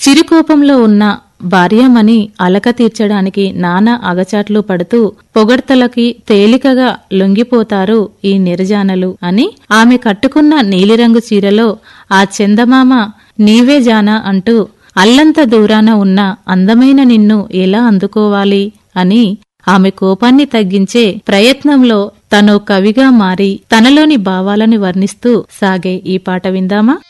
చిరుకోపంలో ఉన్న భార్యామణి అలక తీర్చడానికి నానా అగచాట్లు పడుతూ పొగడ్తలకి తేలికగా లొంగిపోతారు ఈ నిర్జానలు అని ఆమె కట్టుకున్న నీలిరంగు చీరలో ఆ చందమామ నీవే జానా అంటూ అల్లంత దూరాన ఉన్న అందమైన నిన్ను ఎలా అందుకోవాలి అని ఆమె కోపాన్ని తగ్గించే ప్రయత్నంలో తను కవిగా మారి తనలోని భావాలను వర్ణిస్తూ సాగే ఈ పాట విందామా?